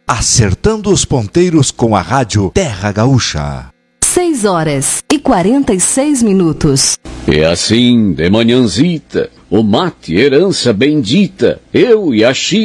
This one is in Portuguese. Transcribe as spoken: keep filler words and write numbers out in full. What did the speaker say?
acertando os ponteiros com a rádio Terra Gaúcha. Seis horas e quarenta e seis minutos. E assim, de manhãzita, o mate, herança bendita, eu e a Chi